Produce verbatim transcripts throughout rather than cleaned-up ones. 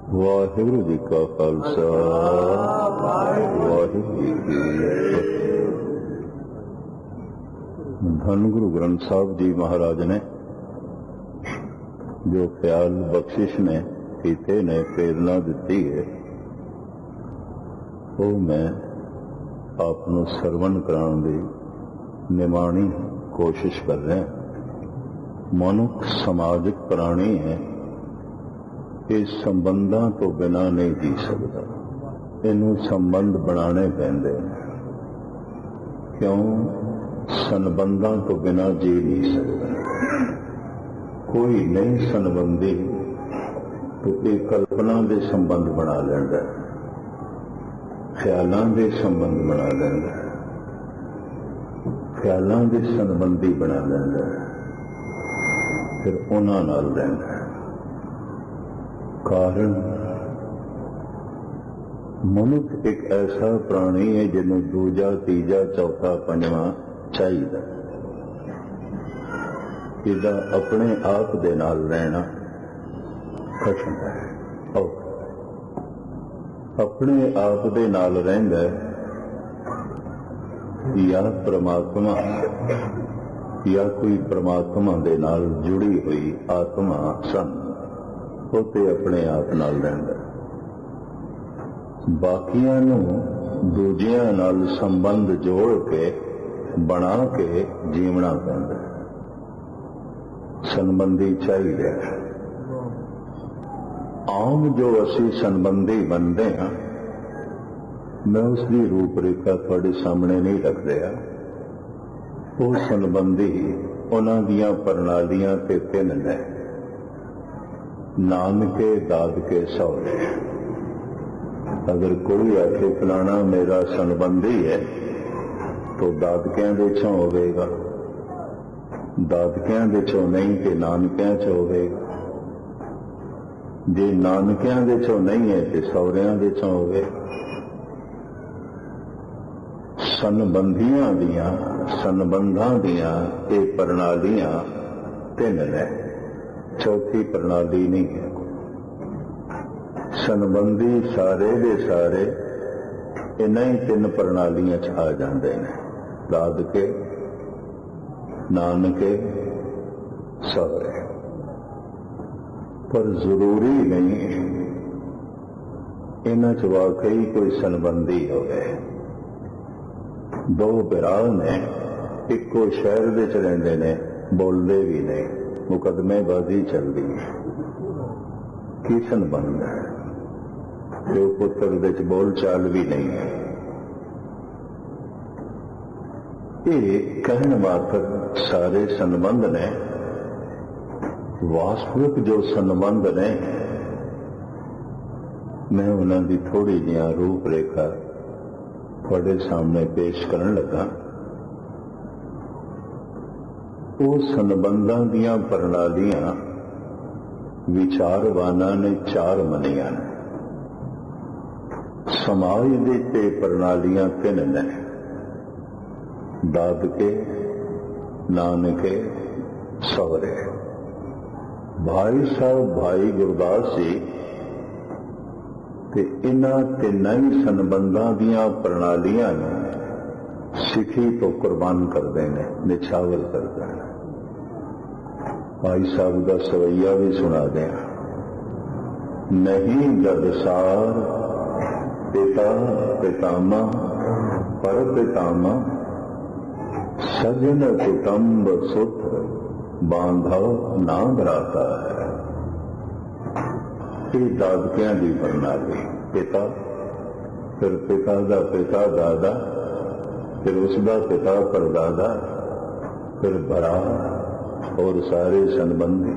ਵਾਹਿਗੁਰੂ ਜੀ ਕਾ ਖਾਲਸਾ ਵਾਹਿਗੁਰੂ ਜੀ ਕੀ ਫਤਿਹ। ਧੰਨ ਗੁਰੂ ਗ੍ਰੰਥ ਸਾਹਿਬ ਜੀ ਮਹਾਰਾਜ ਨੇ ਜੋ ਖਿਆਲ ਬਖਸ਼ਿਸ਼ ਨੇ ਕੀਤੇ ਨੇ, ਪ੍ਰੇਰਨਾ ਦਿੱਤੀ ਹੈ, ਉਹ ਮੈਂ ਆਪ ਨੂੰ ਸਰਵਣ ਕਰਾਉਣ ਦੀ ਨਿਮਾਣੀ ਕੋਸ਼ਿਸ਼ ਕਰ ਰਿਹਾ। ਮਨੁੱਖ ਸਮਾਜਿਕ ਪ੍ਰਾਣੀ ਹੈ, ਇਹ ਸੰਬੰਧਾਂ ਤੋਂ ਬਿਨਾਂ ਨਹੀਂ ਜੀ ਸਕਦਾ। ਇਹਨੂੰ ਸੰਬੰਧ ਬਣਾਉਣੇ ਪੈਂਦੇ ਨੇ। ਕਿਉਂ? ਸੰਬੰਧਾਂ ਤੋਂ ਬਿਨਾਂ ਜੀ ਨਹੀਂ ਸਕਦਾ। ਕੋਈ ਨਹੀਂ ਸੰਬੰਧੀ तो ਇਹ ਕਲਪਨਾ ਦੇ ਸੰਬੰਧ ਬਣਾ ਲੈਂਦਾ, ਖਿਆਲਾਂ ਦੇ ਸੰਬੰਧ ਬਣਾ ਲੈਂਦਾ, ਖਿਆਲਾਂ ਦੇ ਸੰਬੰਧੀ ਬਣਾ ਲੈਂਦਾ, ਫਿਰ ਉਹਨਾਂ ਨਾਲ ਰਹਿੰਦਾ। ਕਾਰਨ ਮਨੁੱਖ ਇੱਕ ਐਸਾ ਪ੍ਰਾਣੀ ਹੈ ਜਿਹਨੂੰ ਦੂਜਾ, ਤੀਜਾ, ਚੌਥਾ, ਪੰਜਵਾਂ ਚਾਹੀਦਾ। ਇਹਦਾ ਆਪਣੇ ਆਪ ਦੇ ਨਾਲ ਰਹਿਣਾ ਕਠਿਨ ਹੈ। ਆਪਣੇ ਆਪ ਦੇ ਨਾਲ ਰਹਿੰਦਾ ਜਾਂ ਪ੍ਰਮਾਤਮਾ ਜਾਂ ਕੋਈ ਪ੍ਰਮਾਤਮਾ ਦੇ ਨਾਲ ਜੁੜੀ ਹੋਈ ਆਤਮਾ ਸਨ, ਉਹ ਤੇ ਆਪਣੇ ਆਪ ਨਾਲ ਰਹਿੰਦਾ। ਬਾਕੀਆਂ ਨੂੰ ਦੂਜਿਆਂ ਨਾਲ ਸੰਬੰਧ ਜੋੜ ਕੇ ਬਣਾ ਕੇ ਜੀਵਣਾ ਪੈਂਦਾ। ਸੰਬੰਧੀ ਚਾਹੀਦਾ। ਆਮ ਜੋ ਅਸੀਂ ਸੰਬੰਧੀ ਬਣਦੇ ਹਾਂ, ਮੈਂ ਉਸ ਦੀ ਰੂਪ ਰੇਖਾ ਤੁਹਾਡੇ ਸਾਹਮਣੇ ਨਹੀਂ ਰੱਖ ਰਿਹਾ। ਉਹ ਸੰਬੰਧੀ ਉਹਨਾਂ ਦੀਆਂ ਪ੍ਰਣਾਲੀਆਂ ਤੇ ਤਿੰਨ ਨੇ: ਨਾਨਕੇ, ਦਾਦਕੇ, ਸਹੁਰੇ। ਅਗਰ ਕੋਈ ਆਖੇ ਫਲਾਣਾ ਮੇਰਾ ਸੰਬੰਧੀ ਹੈ तो ਦਾਦਕਿਆਂ ਦੇ ਚੋਂ ਹੋਵੇਗਾ, ਦਾਦਕਿਆਂ ਦੇ ਚੋਂ ਨਹੀਂ ਤੇ ਨਾਨਕਿਆਂ ਚ ਹੋਵੇਗਾ, ਜੇ ਨਾਨਕਿਆਂ ਦੇ ਚੋਂ ਨਹੀਂ ਹੈ ਤੇ ਸਹੁਰਿਆਂ ਦੇ ਚੋਂ ਹੋਵੇਗਾ। ਸੰਬੰਧੀਆਂ ਦੀਆਂ, ਸੰਬੰਧਾਂ ਦੀਆਂ ਇਹ ਪ੍ਰਣਾਲੀਆਂ ਤਿੰਨ ਨੇ, ਚੌਥੀ ਪ੍ਰਣਾਲੀ ਨਹੀਂ ਹੈ। ਸੰਬੰਧੀ ਸਾਰੇ ਦੇ ਸਾਰੇ ਇਹਨਾਂ ਹੀ ਤਿੰਨ ਪ੍ਰਣਾਲੀਆਂ ਚ ਆ ਜਾਂਦੇ ਨੇ: ਦਾਦਕੇ, ਨਾਨਕੇ, ਸਹੁਰੇ। ਪਰ ਜ਼ਰੂਰੀ ਨਹੀਂ ਇਹਨਾਂ ਚ ਵਾਕਈ ਕੋਈ ਸੰਬੰਧੀ ਹੋਵੇ। ਦੋ ਭਰਾ ਨੇ, ਇੱਕੋ ਸ਼ਹਿਰ ਵਿੱਚ ਰਹਿੰਦੇ ਨੇ, ਬੋਲਦੇ ਵੀ ਨਹੀਂ, ਮੁਕੱਦਮੇਬਾਜ਼ੀ ਚੱਲਦੀ ਹੈ। ਕੀ ਸੰਬੰਧ ਹੈ? ਪਿਓ ਪੁੱਤਰ ਵਿੱਚ ਬੋਲ ਚਾਲ ਵੀ ਨਹੀਂ ਹੈ। ਇਹ ਕਹਿਣ ਮਾਤਰ ਸਾਰੇ ਸੰਬੰਧ ਨੇ। ਵਾਸਤਵਿਕ ਜੋ ਸੰਬੰਧ ਨੇ, ਮੈਂ ਉਹਨਾਂ ਦੀ ਥੋੜੀ ਜਿਹੀ ਰੂਪ ਰੇਖਾ ਤੁਹਾਡੇ ਸਾਹਮਣੇ ਪੇਸ਼ ਕਰਨ ਲੱਗਾ। ਉਹ ਸੰਬੰਧਾਂ ਦੀਆਂ ਪ੍ਰਣਾਲੀਆਂ ਵਿਚਾਰਵਾਨਾਂ ਨੇ ਚਾਰ ਮੰਨੀਆਂ ਨੇ। ਸਮਾਜ ਦੇ ਤੇ ਪ੍ਰਣਾਲੀਆਂ ਤਿੰਨ ਨੇ: ਦਾਦਕੇ, ਨਾਨਕੇ, ਸਹੁਰੇ। ਭਾਈ ਸਾਹਿਬ ਭਾਈ ਗੁਰਦਾਸ ਜੀ ਤੇ ਇਹਨਾਂ ਤਿੰਨਾਂ ਹੀ ਸੰਬੰਧਾਂ ਦੀਆਂ ਪ੍ਰਣਾਲੀਆਂ ਨੂੰ ਸਿੱਖੀ ਤੋਂ ਕੁਰਬਾਨ ਕਰਦੇ ਨੇ, ਨਿਛਾਵਰ ਕਰਦੇ ਨੇ। ਭਾਈ ਸਾਹਿਬ ਦਾ ਸਵਈਆ ਵੀ ਸੁਣਾ ਦਿਆਂ: ਨਹੀਂ ਜਦਸਾਰ ਪਿਤਾ ਪਿਤਾਮਾ ਪਰ ਪਿਤਾਮਾ, ਸਜਨ ਕੁਟੰਬ ਸੁਤ ਬਾਂਧਵ ਨਾ ਭਰਾਤਾ ਹੈ। ਇਹ ਦਾਦਕਿਆਂ ਦੀ ਪ੍ਰਣਾਲੀ। ਪਿਤਾ, ਫਿਰ ਪਿਤਾ ਦਾ ਪਿਤਾ ਦਾਦਾ, ਫਿਰ ਉਸ ਦਾ ਪਿਤਾ ਪਰਦਾਦਾ, ਫਿਰ ਭਰਾ और सारे संबंधी।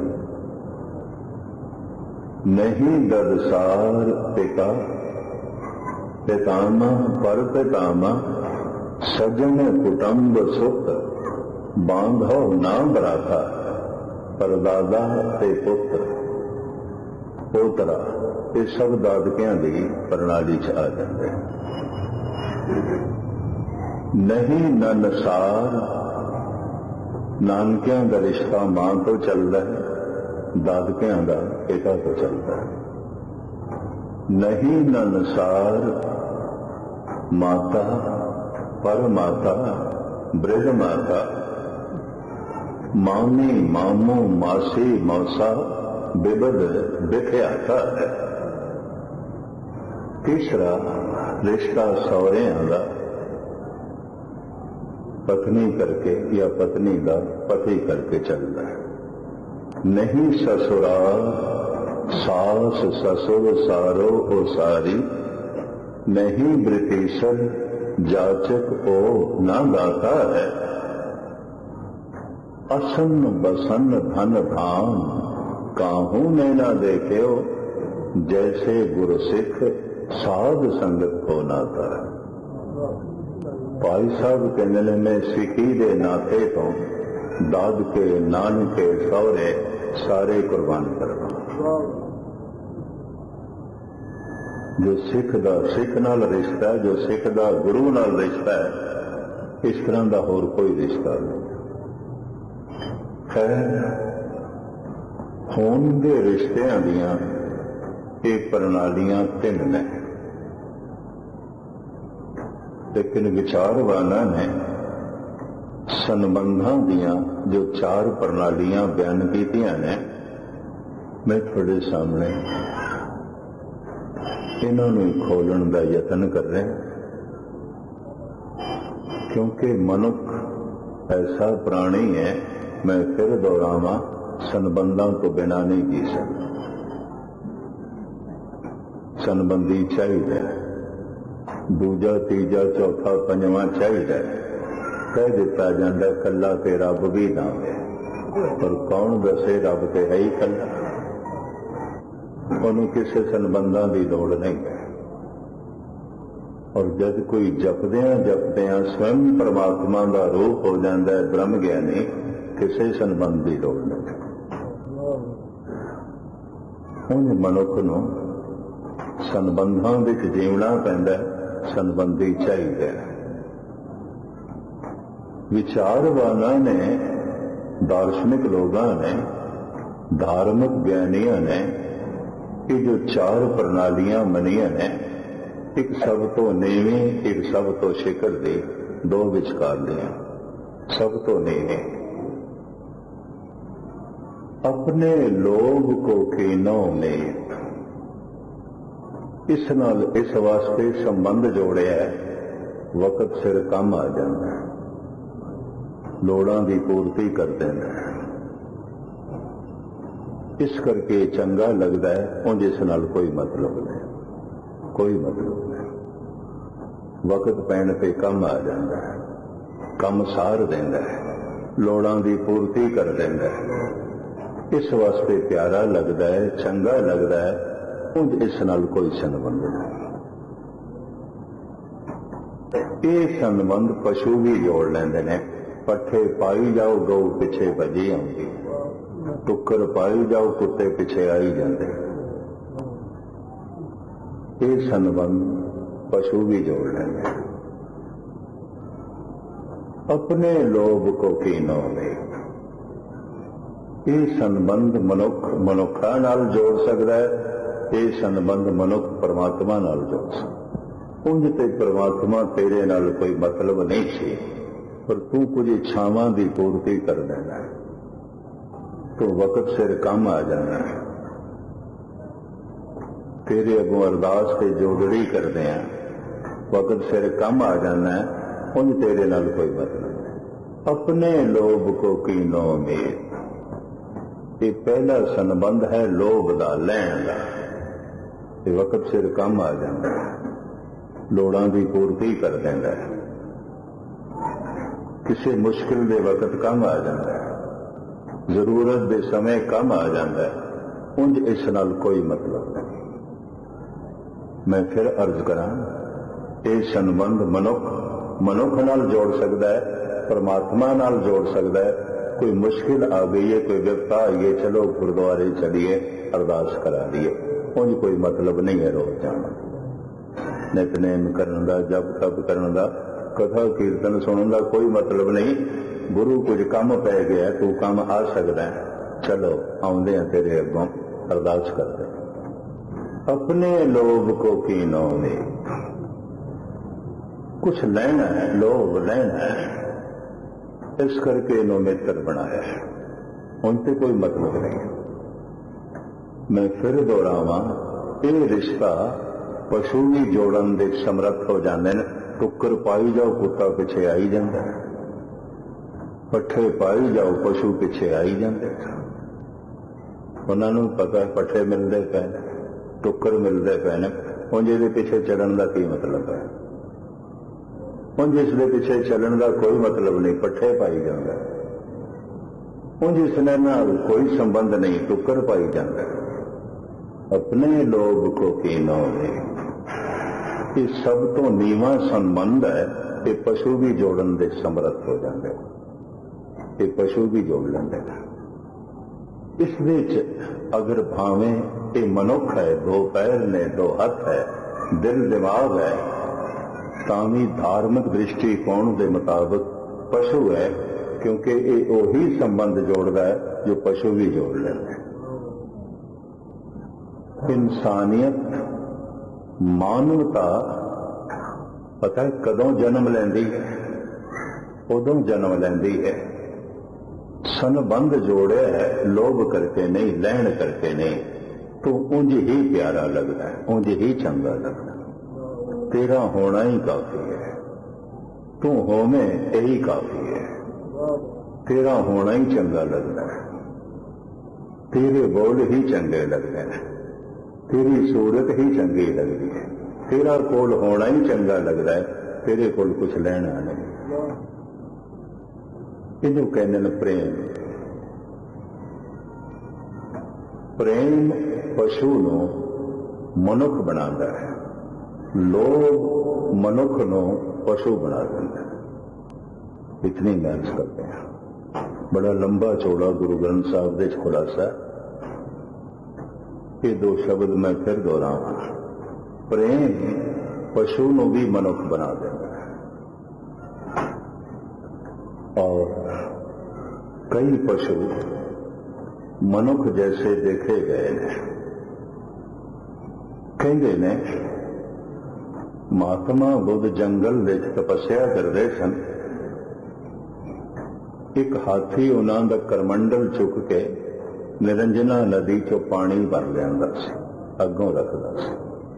नहीं ददसार पिता पितामा पर पितामा, सजन कुटुंब सुत बांधव ना भराता, परदादा ते पुत्र पोतरा। ये सब दादकियां दी प्रणाली च आ जाते। नहीं ननसार, ਨਾਨਕਿਆਂ ਦਾ ਰਿਸ਼ਤਾ ਮਾਂ ਤੋਂ ਚੱਲਦਾ ਹੈ, ਦਾਦਕਿਆਂ ਦਾ ਪਿਤਾ ਤੋਂ ਚੱਲਦਾ ਹੈ। नहीं ननसार माता पर माता बृहद माता मामी मामू मासी मौसा बिबद बिख्याता है। तीसरा रिश्ता सौहरियां दा पत्नी करके या पत्नी का पति करके चलता है। नहीं ससुराल सास ससुर सारो ओ सारी, नहीं ब्रिटिशर जाचक ओ ना दाता है। असन बसन धन धाम काहू ने ना देख्यो, जैसे गुरसिख साध संगत को नाता है। भाई साहब कहने ने मैं सिखी दे नाते तो दाद के नानके सौरे सारे कुर्बान करवा। जो सिख दा सिख नाल रिश्ता है, जो सिख दा गुरु नाल रिश्ता है, इस तरह का होर कोई रिश्ता नहीं। खैर खून के रिश्तियां दियां ये प्रणालियां तीन ने, लेकिन विचारवाना ने संबंधां दियां जो चार प्रणालियां बयान कीतियां ने, मैं थोड़े सामने इन्हों खोलने का यतन कर रहा, क्योंकि मनुख ऐसा प्राणी है, मैं फिर दोहरावा, संबंधों तो बिना नहीं जी सकता। संबंधी चाहिए, दूजा तीजा चौथा पंजवां चाहिए। कह दिता जाता कला ते रब भी ना है, पर कौन दसे रब ते है ही कला, उन्होंने किसी संबंधों की दौड़ नहीं है। और जब कोई जपद्या जपद्या स्वयं परमात्मा का रूप हो जाता है ब्रह्म ज्ञानी, किसी संबंध की दौड़ नहीं। उन मनुख नूं संबंधों विच जीवना पैंदा, संबंधी चाहिए। विचारवाना ने, दार्शनिक लोगों ने, धार्मिक ज्ञानियों ने ये जो चार प्रणालियां मनिया ने, एक सब तो नीवी एक सब तो शिखर दी, दो विचकार दिया। सब तो नीवी अपने लोभ को कीनों में, इस नाल इस वास्ते संबंध जोड़िया, वक्त सिर कम आ जाता है, लोड़ां की पूर्ति कर देना, इस करके चंगा लगता है। उंज इस नाल कोई मतलब नहीं, कोई मतलब नहीं। वक्त पैण पे कम आ जाता है, कम सार देंदा है, लोड़ां की पूर्ति कर देंदा है, इस वास्ते प्यारा लगता है, चंगा लगता है। उंज इस नाल कोई संबंध नहीं। ये संबंध पशु भी जोड़ लेंदे ने, पट्ठे पाई जाओ गौ पिछे भजी आउंदी, टुक्कर पाई जाओ कुत्ते पिछे आई जाते। ये संबंध पशु भी जोड़ लेंगे। अपने लोभ को कीनों में, ये संबंध मनुख मनुखा नाल जोड़ सकता है, ये संबंध मनुख परमात्मा नाल जोड़ सकता। उंज ते परमात्मा तेरे नाल कोई मतलब नहीं सी, पर तू कुछ इच्छावां की पूर्ति कर देना है, तो वक्त सिर कम आ जाना है। तेरे अगों अरदास से जोड़ड़ी करते हैं, वक्त सिर कम आ जाना है, उंज तेरे नाल कोई मतलब नहीं। अपने लोभ को कीनों में, ये पहला संबंध है लोभ का, लैण का। ये वक्त सिर कम आ जाता है, लोड़ां की पूर्ति कर देता है, किसी मुश्किल के वक्त कम आ जाता है, जरूरत के समय कम आ जाता है। उंज इस नाल कोई मतलब नहीं। मैं फिर अर्ज करा, ये संबंध मनुख मनुख नाल जोड़ सकता है, परमात्मा नाल जोड़ सकता है। कोई मुश्किल आ गई है, कोई विपता आई है, चलो गुरुद्वारे चलिए अरदास करा दिए, उंज कोई मतलब नहीं है रोज जाना। नितनेम करने का, जप तप करने का, कथा कीर्तन सुनने का कोई मतलब नहीं। गुरु कुछ काम पै गया, तू काम आ सकता है, चलो आउंदे हैं तेरे अगों अरदास करते। अपने लोभ को कीनो में कुछ लेना है, लोभ लेना है, इस करके इन्हों मित्र बनाया है, उनसे कोई मतलब नहीं। मैं फिर दोहरावा, ये रिश्ता पशु भी जोड़न दे समर्थ हो जाते हैं। टुक्कर पाई जाओ, कुत्ता पिछे आई जाता है, पट्ठे पाई जाओ, पशु पिछे आई जाते। उन्होंने पता पट्ठे मिलते पे, टुक्कर मिलते पे ने, उंज इहदे पिछे चलण का की मतलब है? उंज इसके पिछे चलण का कोई मतलब नहीं, पट्ठे पाई जाता। उंज इसने नाल कोई संबंध नहीं, टुक्कर पाई जाता। अपने लोभ को कीनो में, ये सब तो नीवा संबंध है। ये पशु भी जोड़न दे समर्थ हो जाते, ये पशु भी जोड़ लेंगे। इस विच अगर भावें ये मनुख है, दो पैर ने, दो हाथ है, दिल दिमाग है, तामी धार्मिक दृष्टिकोण के मुताबिक पशु है, क्योंकि ये वही संबंध जोड़ता है जो पशु भी जोड़ लेते हैं। इंसानियत, मानवता पता है कदों जन्म लेंदी है? उदों जन्म लेंदी है संबंध जोड़े है, लोभ करके नहीं, लैण करके नहीं, तो उंज ही प्यारा लगता है, उंज ही चंगा लगता है। तेरा होना ही काफी है, तू होवे यही काफी है, तेरा होना ही चंगा लगता है, तेरे बोल ही चंगे लगते हैं, तेरी सूरत ही चंगी लगती है, तेरा कोल होना ही चंगा लगता है, तेरे कोल कुछ लेना नहीं। इनू कहते हैं प्रेम। प्रेम पशु नू मनुख बनाता है, लोभ मनुख नू पशु बना देता है। इतनी बहस करते हैं, बड़ा लंबा चौड़ा गुरु ग्रंथ साहब दे खुलासा। ये दो शब्द मैं फिर दोहरावा, प्रेम पशु नू भी मनुख बना देता है। और कई पशु मनुख जैसे देखे गए ने। कहते ने महात्मा बुद्ध जंगल विच तपस्या करते सन, एक हाथी उन्हां दा करमंडल चुक के निरंजना नदी चो पानी भर लियांदा सी, अगों रखदा सी।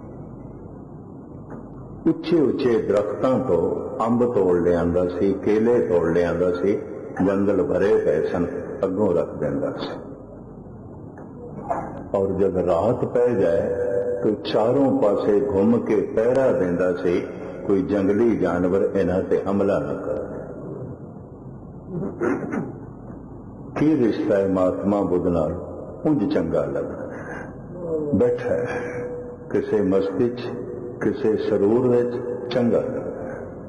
उच्चे उच्चे दरख्तां तो अंब तोड़ लियांदा सी, केले तोड़ लियांदा सी, जंगल भरे पे सन, अगों रख देंदा सी। और जब रात पै जाए तो चारों पासे घूम के पहरा देंदा सी, कोई जंगली जानवर इन्हां ते हमला न करे। की रिश्ता है महात्मा बुद्ध नाल? उंज चंगा लगदा बैठा है किसे मस्ती च, किसे सरूर विच, चंगा लगदा।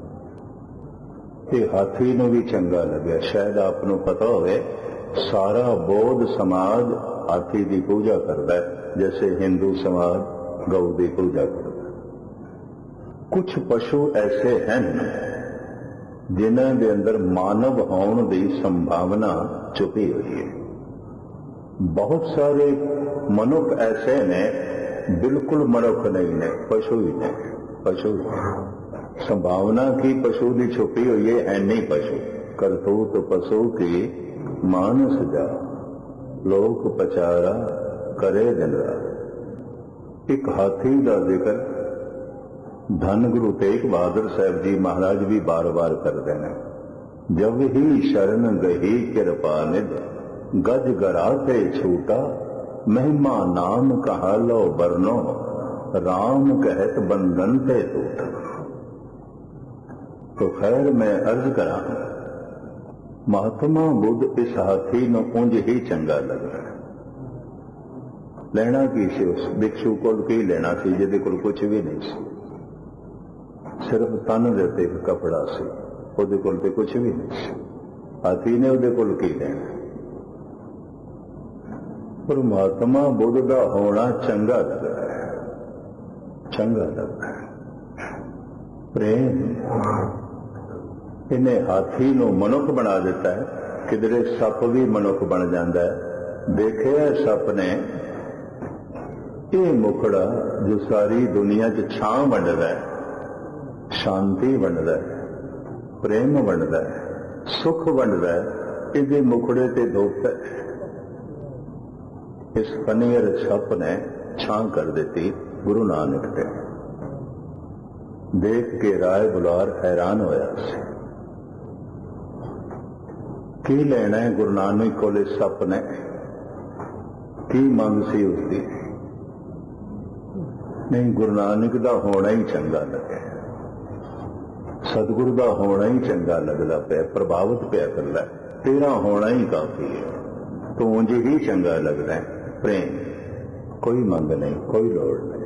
ये हाथी नूं भी चंगा लग्या। शायद आपनूं पता होवे सारा बौद्ध समाज हाथी की पूजा करता है, जैसे हिंदू समाज गौ की पूजा करता है। कुछ पशु ऐसे हैं जिन्हां दे अंदर मानव होने की संभावना छुपी हुई है। बहुत सारे मनुख ऐसे ने बिल्कुल मनुख नहीं ने, पशु ही ने, पशु संभावना की पशु की छुपी हुई है, है नहीं पशु। करतूत पशु की मानस जा, लोक पचारा करे दिन रात। एक हाथी का जिक्र धन गुरु तेग बहादुर साहब जी महाराज भी बार बार करते हैं। जब ही शरण गही कृपा निध, गज गराते छूटा, महिमा नाम कहा लो बरनो, राम कहत बंधन ते टूटा। तो खैर मैं अर्ज करा, महात्मा बुद्ध इस हाथी नूं उंज ही चंगा लग रहा है। लेना की सी उस भिक्षु कोल की लेना सी जिहदे कोल कुछ भी नहीं सी, सिर्फ तन दे उत्ते एक कपड़ा सी, उहदे कोल ते कुछ भी नहीं सी। हाथी ने उहदे कोल की लेना? पर महात्मा बुद्ध का होना चंगा लगता है, चंगा लगता है। प्रेम इन्हें हाथी नूं मनुख बना देता है। किधरे सप भी मनुख बन जाता है। देखिए सप ने ਇਹ ਮੁਖੜਾ ਜੋ ਸਾਰੀ ਦੁਨੀਆ 'ਚ ਛਾਂ ਵੰਡਦਾ ਹੈ, ਸ਼ਾਂਤੀ ਵੰਡਦਾ ਹੈ, ਪ੍ਰੇਮ ਵੰਡਦਾ ਹੈ, ਸੁਖ ਵੰਡਦਾ ਹੈ, ਇਹਦੇ ਮੁਖੜੇ ਤੇ ਦੁੱਖ ਹੈ। ਇਸ ਪਨੀਰ ਛੱਪ ਨੇ ਛਾਂ ਕਰ ਦਿੱਤੀ ਗੁਰੂ ਨਾਨਕ ਤੇ। ਦੇਖ ਕੇ ਰਾਏ ਬੁਲਾਰ ਹੈਰਾਨ ਹੋਇਆ ਸੀ। ਕੀ ਲੈਣਾ ਹੈ ਗੁਰੂ ਨਾਨਕ ਕੋਲੇ ਸੱਪ ਨੇ? ਕੀ ਮੰਗ ਸੀ ਉਸਦੀ? ਨਹੀਂ, ਗੁਰੂ ਨਾਨਕ ਦਾ ਹੋਣਾ ਹੀ ਚੰਗਾ ਲੱਗਿਆ, ਸਤਿਗੁਰੂ ਦਾ ਹੋਣਾ ਹੀ ਚੰਗਾ ਲੱਗਦਾ ਪਿਆ, ਪ੍ਰਭਾਵਿਤ ਪਿਆ ਕਰਦਾ। ਤੇਰਾ ਹੋਣਾ ਹੀ ਕਾਫੀ ਹੈ, ਤੂੰ ਉਂਝ ਹੀ ਚੰਗਾ ਲੱਗਦਾ ਹੈ। ਪ੍ਰੇਮ, ਕੋਈ ਮੰਗ ਨਹੀਂ, ਕੋਈ ਲੋੜ ਨਹੀਂ।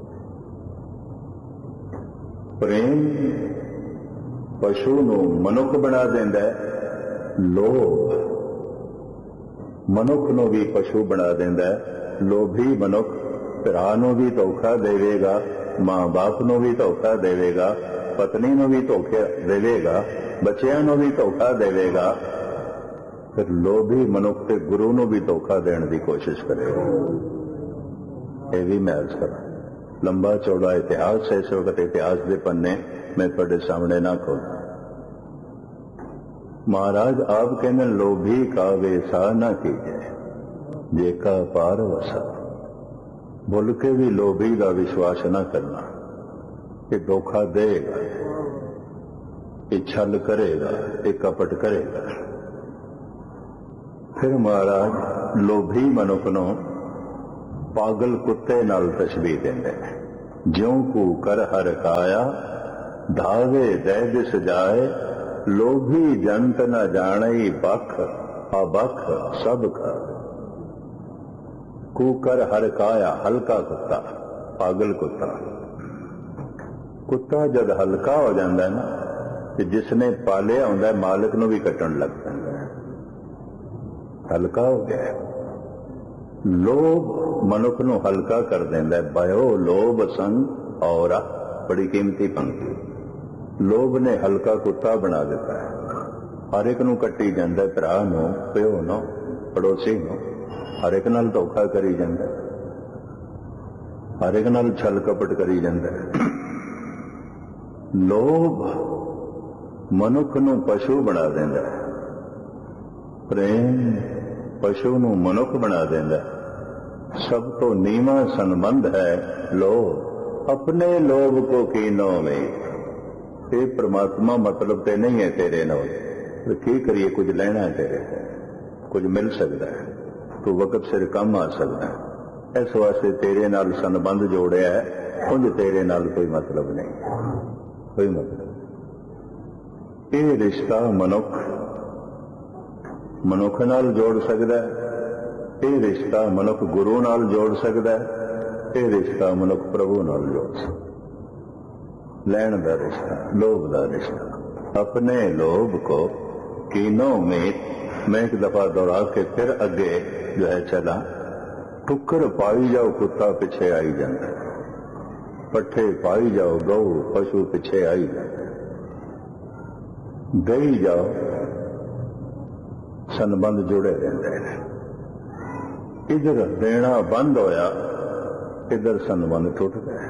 ਪ੍ਰੇਮ ਪਸ਼ੂ ਨੂੰ ਮਨੁੱਖ ਬਣਾ ਦਿੰਦਾ ਹੈ, ਲੋਭ ਮਨੁੱਖ ਨੂੰ ਵੀ ਪਸ਼ੂ ਬਣਾ ਦਿੰਦਾ ਹੈ। ਲੋਭੀ ਮਨੁੱਖ ਭਰਾ ਨੂੰ ਵੀ ਧੋਖਾ ਦੇਵੇਗਾ, ਮਾਂ ਬਾਪ ਨੂੰ ਵੀ ਧੋਖਾ ਦੇਵੇਗਾ, ਪਤਨੀ ਨੂੰ ਵੀ ਧੋਖਾ ਦੇਵੇਗਾ, ਬੱਚਿਆਂ ਨੂੰ ਵੀ ਧੋਖਾ ਦੇਵੇਗਾ। ਫਿਰ ਲੋਭੀ ਮਨੁੱਖ ਤੇ ਗੁਰੂ ਨੂੰ ਵੀ ਧੋਖਾ ਦੇਣ ਦੀ ਕੋਸ਼ਿਸ਼ ਕਰੇਗਾ। ਇਹ ਵੀ ਮੈਂ ਅਰਜ਼ ਕਰਾਂ, ਲੰਬਾ ਚੌੜਾ ਇਤਿਹਾਸ ਹੈ। ਇਸ ਵਕਤ ਇਤਿਹਾਸ ਦੇ ਪੰਨੇ ਮੈਂ ਤੁਹਾਡੇ ਸਾਹਮਣੇ ਨਾ ਖੋਲ੍ਹਾਂ। महाराज आप कहने लोभी का वेसा ना कीजिए, जेका पार वसा। भुल के भी लोभी का विश्वास ना करना कि धोखा देगा, ये छल करेगा, ये कपट करेगा। फिर महाराज लोभी मनुख नूं पागल कुत्ते नाल तशबीह देंदे ने। ज्यों कू कर हर काया, धावे दै दिस जाए। लोभी जंत न जाने बख, अबख सब का। कुकर हर काया, हल्का कुत्ता, पागल कुत्ता। कुत्ता जब हल्का हो जाता है ना, कि जिसने पालिया होंदा है मालिक नूं भी कट्टण लग पैंदा है, हल्का हो गया। लोभ मनुख नूं हल्का कर देंदा है। भयो लोभ संग और बड़ी कीमती पंक्ति। लोभ ने हल्का कुत्ता बना दिता है। हर एक नूं कट्टी जांदा है, भरा नूं, प्यो नूं, पड़ोसी नूं, हर एक नाल धोखा करी जांदा है, हर एक नाल छल कपट करी जांदा है। लोभ मनुख नूं पशु बना देंदा है, प्रेम पशु नूं मनुख बना देंदा है। सब तो नीवा संबंध है लोभ। अपने लोभ को कीनो में, ये परमात्मा मतलब ते नहीं है तेरे नाल, तो की करिए? कुछ लेना है तेरे से, कुछ मिल सकता है, तू वक्त सिर कम आ सकता है। इस वास्ते तेरे नाल संबंध जोड़िया है, उंज तेरे नाल कोई मतलब नहीं, कोई मतलब। ये रिश्ता मनुख मनुख नाल जोड़ सकता है, ये रिश्ता मनुख गुरु नाल जोड़ सकता है, ये रिश्ता मनुख प्रभु नाल जोड़ सकता है। लैन का रिश्ता, लोभ का रिश्ता। अपने लोभ को कीनों में, मैं एक दफा दोहरा के फिर अगे जो है चला। टुक्कर पाई जाओ, कुत्ता पिछे आई जाता है। पट्ठे पाई जाओ, गऊ पशु पिछे आई जाता है। गई जाओ, संबंध जुड़े रहते हैं। इधर देना बंद होया, इधर संबंध टूट गए।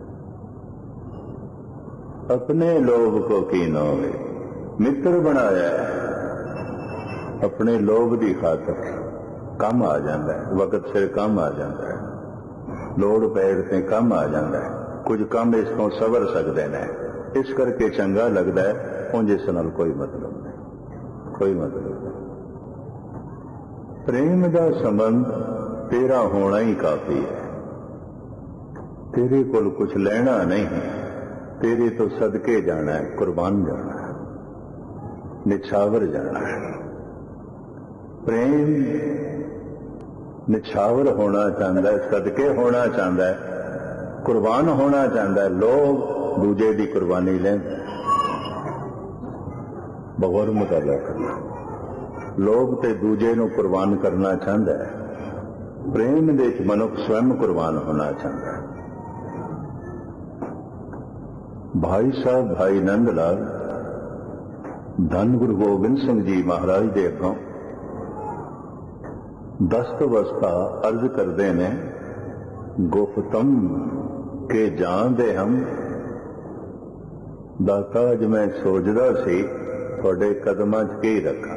अपने लोभ को कीनो में मित्र बनाया है। अपने लोभ की खातर कम आ जाता है, वक्त सिर कम आ जाता है, लोड़ पैर से कम आ जाता है। कुछ कम इसको सवर सकते हैं, इस करके चंगा लगता है। उंज इस नाल कोई मतलब नहीं, कोई मतलब नहीं। प्रेम का संबंध तेरा होना ही काफी है। तेरे कोल कुछ लेना नहीं है, तेरे तो सदके जाना है, कुर्बान जाना है, निछावर जाना है। प्रेम निछावर होना चाहता है, सदके होना चाहता है, कुर्बान होना चाहता है। लोग दूजे की कुर्बानी लेंदे, बगौर मुताला करना। लोग ते दूजे नूं कुर्बान करना चाहता है। प्रेम दे विच मनुख स्वयं कुर्बान होना चाहता है। भाई साहब भाई नंद लाल धन गुरु गोबिंद सिंह जी महाराज दे अगों दस्त अवस्था अर्ज करते ने ਗੁਫਤਮ ਕੇ ਜਾਣਦੇ ਹਮ। ਦਾਤਾ ਅੱਜ ਮੈਂ ਸੋਚਦਾ ਸੀ ਤੁਹਾਡੇ ਕਦਮਾਂ 'ਚ ਕੀ ਰੱਖਾਂ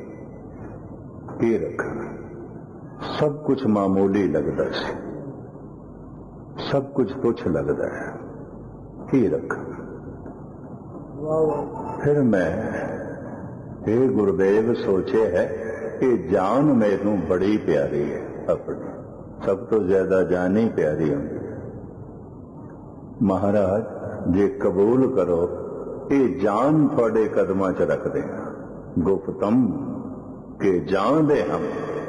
ਕੀ ਰੱਖਾਂ। ਸਭ ਕੁਝ ਮਾਮੂਲੀ ਲੱਗਦਾ ਸੀ, ਸਭ ਕੁਝ ਤੁੱਛ ਲੱਗਦਾ ਹੈ, ਕੀ ਰੱਖਾਂ। ਫਿਰ ਮੈਂ ਇਹ ਗੁਰਦੇਵ ਸੋਚਿਆ ਹੈ ਕਿ ਜਾਨ ਮੈਨੂੰ ਬੜੀ ਪਿਆਰੀ ਹੈ, ਆਪਣੀ ਸਭ ਤੋਂ ਜ਼ਿਆਦਾ ਜਾਨ ਹੀ ਪਿਆਰੀ ਹੁੰਦੀ ਹੈ। ਮਹਾਰਾਜ ਜੇ ਕਬੂਲ ਕਰੋ ਇਹ ਜਾਨ ਤੁਹਾਡੇ ਕਦਮਾਂ 'ਚ ਰੱਖਦੇ ਹਾਂ। ਗੁਫਤਮ ਕੇ ਜਾਣਦੇ ਹਮ।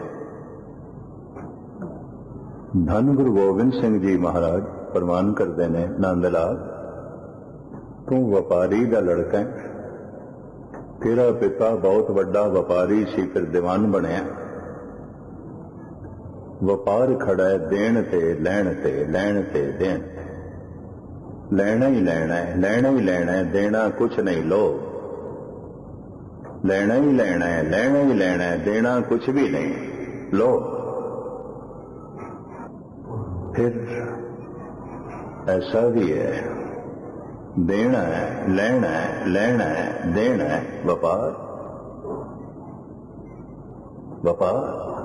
ਧੰਨ ਗੁਰੂ ਗੋਬਿੰਦ ਸਿੰਘ ਜੀ ਮਹਾਰਾਜ ਫਰਮਾਨ ਕਰਦੇ ਨੇ, ਨੰਦ ਲਾਲ ਤੂੰ ਵਪਾਰੀ ਦਾ ਲੜਕਾ ਹੈ, ਤੇਰਾ ਪਿਤਾ ਬਹੁਤ ਵੱਡਾ ਵਪਾਰੀ ਸੀ, ਫਿਰ ਦੀਵਾਨ ਬਣਿਆ। ਵਪਾਰ ਖੜਾ ਹੈ ਦੇਣ ਤੇ ਲੈਣ ਤੇ, ਲੈਣ ਤੇ ਦੇਣ। ਲੈਣਾ ਹੀ ਲੈਣਾ ਹੈ, ਲੈਣਾ ਹੀ ਲੈਣਾ ਹੈ, ਦੇਣਾ ਕੁਛ ਨਹੀਂ। ਲੋ ਲੈਣਾ ਹੀ ਲੈਣਾ ਹੈ, ਲੈਣਾ ਹੀ ਲੈਣਾ ਹੈ, ਦੇਣਾ ਕੁਛ ਵੀ ਨਹੀਂ। ਲੋ फिर ऐसा भी है, देना है, लेना है, लेना है, देना है, व्यापार व्यापार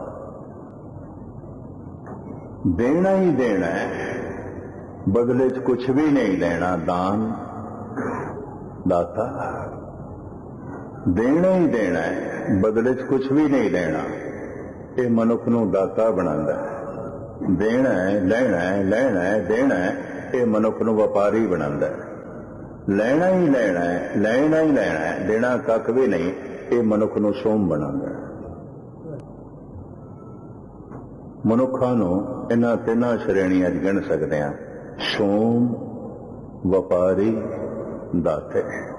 देना ही देना है, बदले च कुछ भी नहीं लेना। दान दाता देना ही देना है, बदले च कुछ भी नहीं लेना। ये मनुख नूं दाता बनांदा है। देना है, लेना है, लेना है, देना है, ये मनुख नूं व्यापारी बनांदा है। लेना ही लेना है, लेना ही लेना है, देना कख भी नहीं, ये मनुख नूं सोम बनांदा है। मनुखां नूं इन्हां तिन्हां श्रेणियां 'च गिण सकदे हां, सोम, व्यापारी, दाते।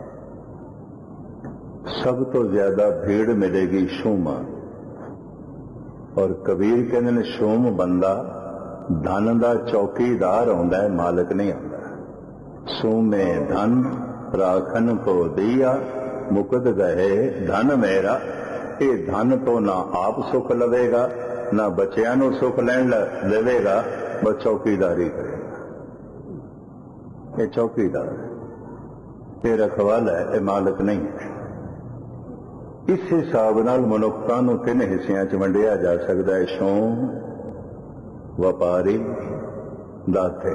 सब तो ज्यादा भीड़ मिलेगी सोमा। और कबीर कहते ने सोम बंदा धन का चौकीदार होंदा है, मालिक नहीं होंदा। सोमे धन राखन को दिया, मुकद गए धन मेरा। ये धन तो ना आप सुख लवेगा, ना बच्चियां नूं सुख लैण देवेगा, बस चौकीदारी करेगा। ये चौकीदार है, ये रखवाला है, ये मालिक नहीं है। इस हिसाब नाल मनुखता नूं तीन हिस्सियां च वंडिया जा सकता है, सोम, व्यापारी, दाते।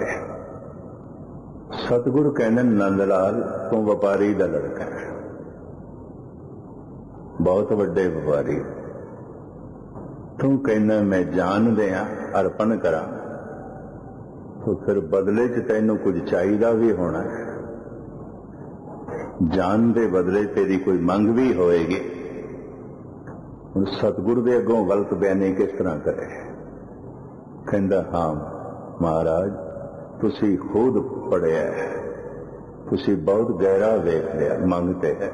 सतगुर कहने नंद लाल तू व्यापारी दा लड़का है, बहुत वड्डे व्यापारी। तू कहना मैं जान दिया अर्पण करा, तो फिर बदले च तैनूं कुछ चाहिदा भी होना है। जान दे बदले तेरी कोई मंग भी होएगी। ਹੁਣ ਸਤਿਗੁਰ ਦੇ ਅੱਗੋਂ ਗਲਤ ਬਿਆਨੀ ਕਿਸ ਤਰ੍ਹਾਂ ਕਰੇ। ਕਹਿੰਦਾ ਹਾਂ ਮਹਾਰਾਜ ਤੁਸੀਂ ਖੁਦ ਪੜਿਆ, ਤੁਸੀਂ ਬਹੁਤ ਗਹਿਰਾ ਵੇਖ ਲਿਆ, ਮੰਗਤੇ ਹੈ।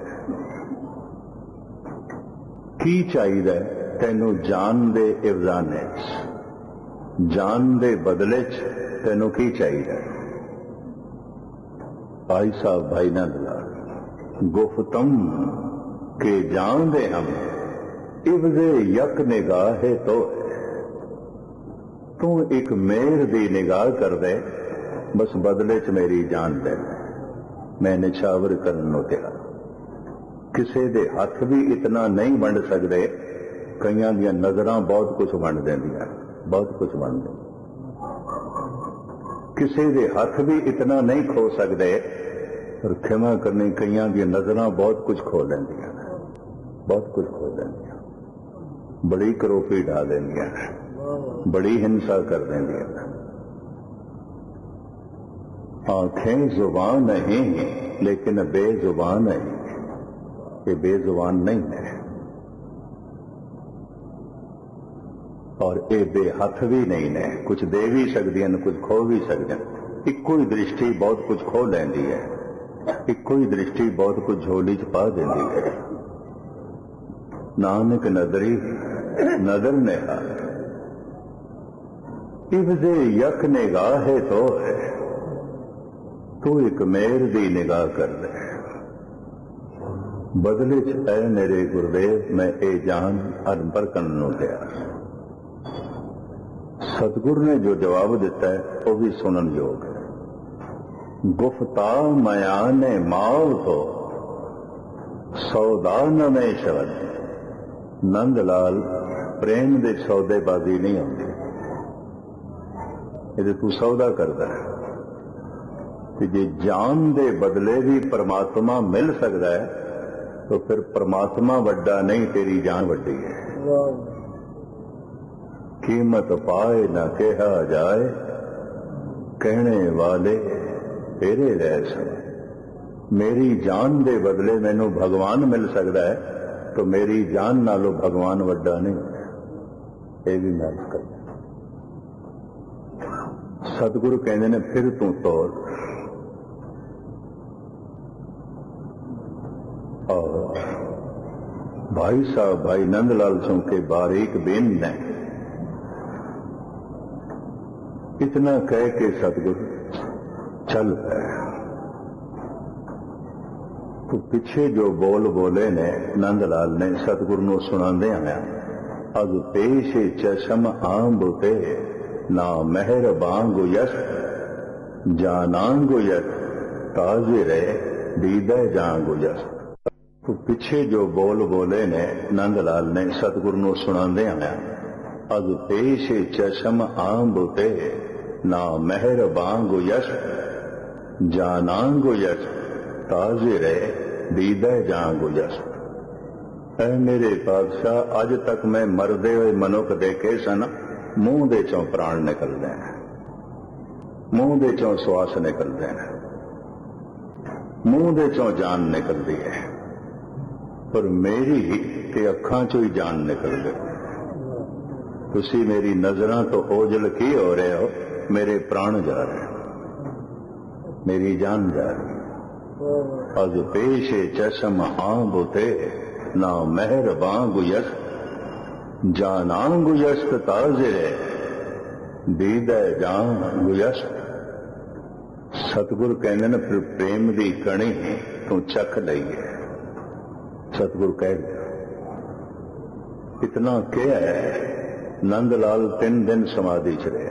ਕੀ ਚਾਹੀਦਾ ਤੈਨੂੰ ਜਾਨ ਦੇ ਇਵਜ਼ਾਨੇ 'ਚ, ਜਾਨ ਦੇ ਬਦਲੇ 'ਚ ਤੈਨੂੰ ਕੀ ਚਾਹੀਦਾ। ਭਾਈ ਸਾਹਿਬ ਭਾਈ ਨੰਦ ਲਾਲ ਗੁਫਤਮ ਕੇ ਜਾਣਦੇ ਹਮ, इवजे यक निगाहे तो। तू एक मेहर दी निगाह कर दे, बस बदले च मेरी जान दे। मैं निछावर करन नूं तैयार। किसी दे हथ भी इतना नहीं वंड सकते, कईयां दियां नजरां बहुत कुछ वंड देंदियां, बहुत कुछ वंड देंदियां। किसी दे हथ भी इतना नहीं खो सकते, पर खिमा करनी कईयां दियां नजरां बहुत कुछ खो लैंदियां, बहुत कुछ खो लैंदियां। बड़ी करोपी ढा देंदियां, बड़ी हिंसा कर देंदियां। आंखें जुबान नहीं लेकिन बेजुबान है, ये बेजुबान नहीं है। और ये बेहथ भी नहीं ने, कुछ दे भी सकदियां कुछ खो भी सकदियां। इक्को ही दृष्टि बहुत कुछ खो लैंदी है, इक्को ही दृष्टि बहुत कुछ झोली च पा देंदी है। नानक नदरी नदर नेहा, इवजे यक निगाहे तो है। तू एक मेहर दी निगाह कर दे, बदले च ऐ मेरे गुरुदेव मैं ए जान अर्पण करन नूं तैयार। सतगुरु ने जो जवाब दिता है वह भी सुनन योग है। गुफ्ता मया ने माव तो सौदा नवे शब्द। नंद लाल प्रेम दे सौदेबाजी नहीं आती, ये तू सौदा करता है कि जे जान दे बदले भी परमात्मा मिल सकता है तो फिर परमात्मा वड्डा नहीं, तेरी जान वड्डी है। कीमत पाए न कहा जाए, कहने वाले तेरे रह सब। मेरी जान दे बदले मैनू भगवान मिल सकता है तो मेरी जान नालों भगवान वड्डा नहीं, ये भी मैं कर। सतगुरु कहते ने फिर तू तौर और भाई साहब भाई नंदलाल सिंह के बारीक बेन ने इतना कह के सतगुरु चल पाए। तो पिछे जो बोल बोले ने नंदलाल ने सतगुरु नूं सुणांदे आया, अग पेश चशम आंब ते ना मेहर बांग यश जानांग यश ताजे रहे दीदा जांग यश। तो पिछे जो बोल बोले ने नंदलाल ने सतगुरु नूं सुणांदे आया, अग पेश चशम आंब ते ना मेहर बांग यश जानांग यश ताजे रहे दीदा जांग यश। ऐ मेरे पातशाह, अज तक मैं मरदे हुए मनुख देखे सन, मूंह दे चों प्राण निकलते हैं, मूंह दे चों श्वास निकलते हैं, मूंह दे चों जान निकलती है, पर मेरी ते अखां चों ही जान निकल गई। तुसी मेरी नजरां तो ओझल की हो रहे हो, मेरे प्राण जा रहे हैं, मेरी जान जा रही। अज पेशे चशम आंब ते ना मेहर बांग यश जानांग यश ताजे दीदा जांग यश। सतगुरु कहते ने फिर प्रेम दी कणी तू चख लई है। सतगुरु कह इतना क्या है, नंदलाल तीन दिन समाधि च रहे,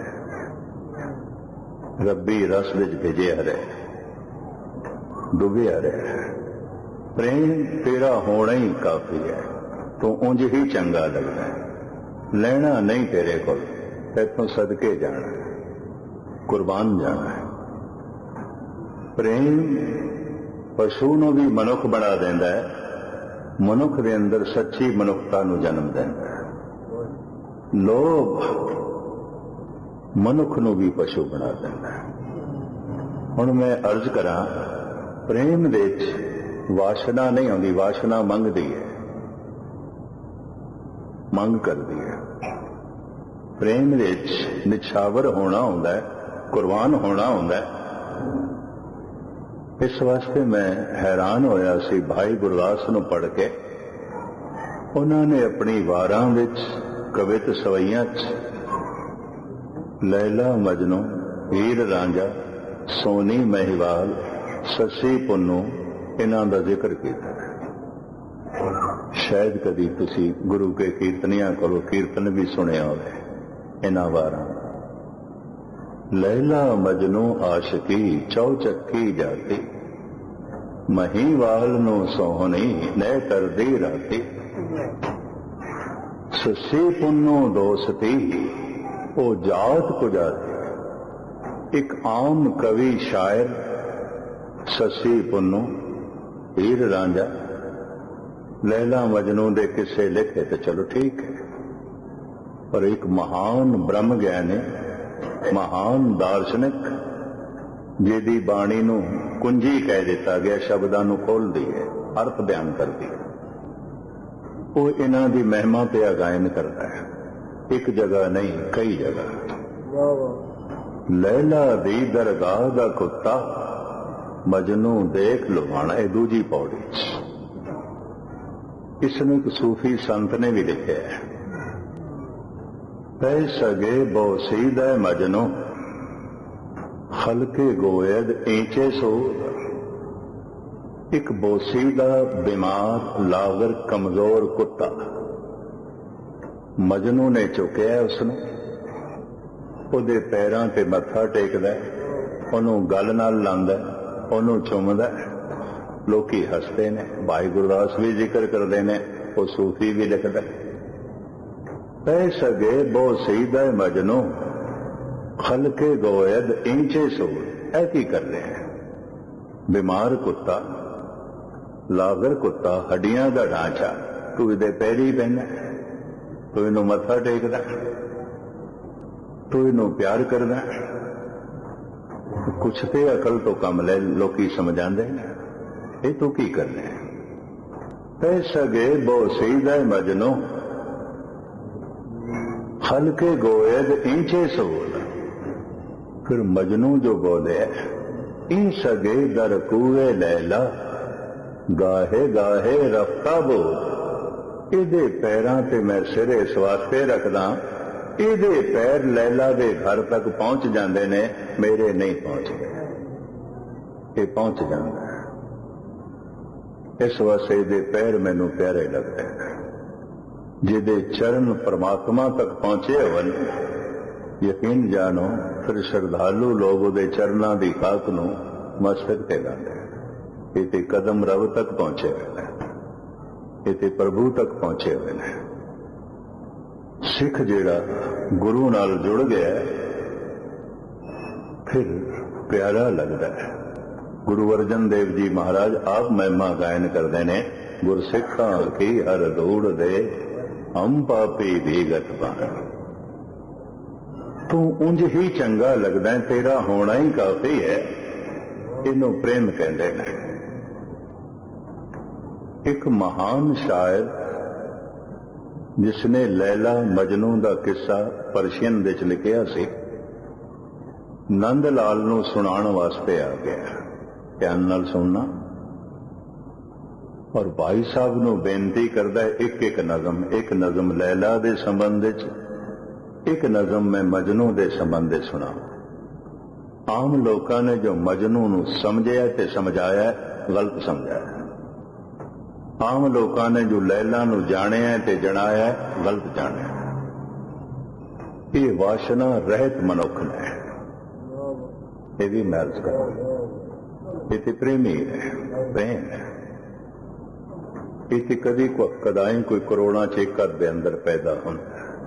रब्बी रस विच भिजे हरे डुबे रहे। प्रेम तेरा होना ही काफी है, तो उंज ही चंगा लगता है, लेना नहीं तेरे को, तैथों सदके जाना, कुर्बान जाना है। प्रेम पशु नूं भी मनुख बना देंदा है, मनुख दे अंदर सच्ची मनुखता नूं जन्म देंदा है। लोभ मनुख नूं भी पशु बना देंदा है। हुण मैं अर्ज करां, प्रेम दे विच वासना नहीं आती, वासना मंगदी है, मंग करती है। प्रेम दे विच निछावर होना होंदा है, कुर्बान होना होंदा है। इस वास्ते मैं हैरान होया सी भाई गुरदास नूं पढ़ के, उन्होंने अपनी वारां विच कवित सवैयां च लैला मजनू, हीर रांझा, सोनी महिवाल, ससी पुन्नू इन्हां दा जिक्र किया है। शायद कदी तुसी गुरु के कीर्तनियां कोलों कीर्तन भी सुने होवे इन्हां वारां। लैला मजनू आशिकी चौचक्की जाती, महीवाल नू सोहनी नै करदी राती, ससी पुन्नू दोस्ती ओ जात को जाती। एक आम कवि शायर ससी पुन्नू, हीर रांझा, लैला मजनू दे किस्से लिखे तो चलो ठीक है, पर एक महान ब्रह्म ज्ञानी, महान दार्शनिक जिहदी बाणी नूं कुंजी कह दिता गया, शब्दां नूं खोलदी है, अर्थ बयान करती है, वो इन्हां दी महिमा पे गायन करता है। एक जगह नहीं कई जगह। लैला दी दरगाह दा कुत्ता मजनू देख लुभाना, ये दूजी पौड़ी। इसने एक सूफी संत ने भी लिखा है, पै सगे बोसीद मजनू हल्के गोयद ईंचे सो। एक बोसीदा बीमार लागर कमजोर कुत्ता मजनू ने चुकया, उसने ਉਹਦੇ ਪੈਰਾਂ ਤੇ ਮੱਥਾ ਟੇਕਦਾ, ਉਹਨੂੰ ਗਲ ਨਾਲ ਲਾਉਂਦਾ, ਉਹਨੂੰ ਚੁੰਮਦਾ। ਲੋਕੀ ਹੱਸਦੇ ਨੇ। ਭਾਈ ਗੁਰਦਾਸ ਵੀ ਜ਼ਿਕਰ ਕਰਦੇ ਨੇ, ਉਹ ਸੂਫੀ ਵੀ ਲਿਖਦਾ, ਪੈ ਸਗੇ ਬੋ ਸਈਦਾ ਮਜਨੂ ਖਲਕੇ ਗੋਇਦ ਇੰਚੇ ਸੋ। ਇਹ ਕੀ ਕਰ ਰਹੇ ਹੈ? ਬਿਮਾਰ ਕੁੱਤਾ, ਲਾਗਰ ਕੁੱਤਾ, ਹੱਡੀਆਂ ਦਾ ਢਾਂਚਾ, ਤੂੰ ਇਹਦੇ ਪੈਰੀ ਪੈਣਾ, ਤੂੰ ਇਹਨੂੰ ਮੱਥਾ ਟੇਕਦਾ, ਤੂੰ ਇਹਨੂੰ ਪਿਆਰ ਕਰਦਾ। ਕੁਛ ਤੇ ਅਕਲ ਤੋਂ ਕੰਮ ਲੈ। ਲੋਕੀ ਸਮਝਾਉਂਦੇ ਨੇ ਇਹ ਤੂੰ ਕੀ ਕਰ ਰਿਹਾ ਹੈ? ਪੈ ਸਗੇ ਬੋ ਸਈਦਾ ਮਜਨੂ हल्के गोयद इंचे सोल। फिर मजनू जो बोले इन सगे दर कुए लैला गाहे गाहे रफ्ता बोल। इहदे पैरां ते मैं सिर इस वास्ते रखदा, इहदे पैर लैला दे घर तक पहुंच जांदे ने, मेरे नहीं पहुंचदे। ये पहुंच जांदा है, इस वास्ते इहदे पैर मैनू प्यारे लगदे ने। जिहदे चरण परमात्मा तक पहुंचे होवन, यकीन जानो फिर श्रद्धालु लोग उहदे चरनां दी खाक नूं मस्तक ते लांदे। इह ते कदम रब तक पहुंचे हुए ने, इह ते प्रभु तक पहुंचे हुए ने। सिख जिहड़ा गुरु नाल जुड़ गया फिर प्यारा लगदा है। गुरु अर्जन देव जी महाराज आप महिमा गायन करते ने, गुरसिखां की हर दौड़ दे हम पापी भीगत पान। तू उंज ही चंगा लगदा है, तेरा होना ही काफी है। इनू प्रेम कहते हैं। एक महान शायर जिसने लैला मजनू का किस्सा परशियन विच लिखिया सी, नंद लाल नू सुनाण वास्ते आ गया। ध्यान नाल सुनना। और भाई साहब नू बेनती करदा है, एक एक नज़म, एक नज़म लैला दे संबंध विच, एक नज़म मैं मजनू दे संबंध विच सुना। आम लोकां ने जो मजनू नू समझिया ते समझाया, गलत समझाया। आम लोकां ने जो लैला नू जाणिया ते जणाया, गलत जाणिया। ये वासना रहत मनुख ने, ये भी महज कर, ये प्रेमी है, प्रेम है। इसे कदी को कदाई कोई करोड़ा चेकर दे अंदर पैदा होता है।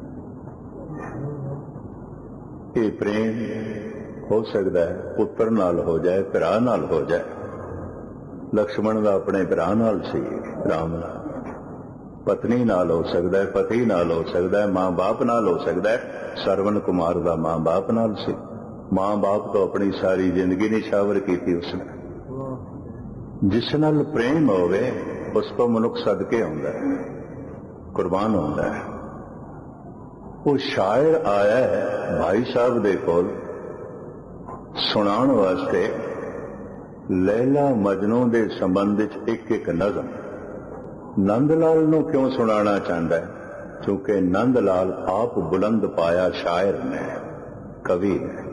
ये प्रेम हो सकता है पुत्र नाल हो जाए, भरा नाल हो जाए। लक्ष्मण का अपने भरा नाल सी, राम नाल। पत्नी नाल हो सकता है, पति नाल हो सकता है, मां बाप नाल हो सकता है। सरवण कुमार का मां बाप नाल सी। मां बाप तो अपनी सारी जिंदगी निछावर की थी उसने। जिस नाल प्रेम होवे उस तो मनुख सदके आउंदा है, कुर्बान होता है। वो शायर आया है भाई साहब दे कोल सुनाण वास्ते लैला मजनू दे संबंध विच एक एक नज़म। नंद लाल नू क्यों सुनाना चाहता है? क्योंकि नंद लाल आप बुलंद पाया शायर ने, कवि है।